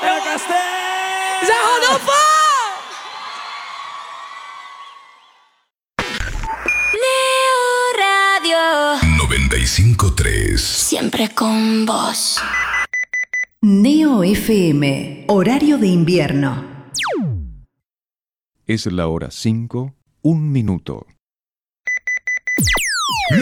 ¡Ya, Jodopo! Neo Radio 95.3. Siempre con vos. Neo FM, horario de invierno. Es la hora 5, 1 minuto.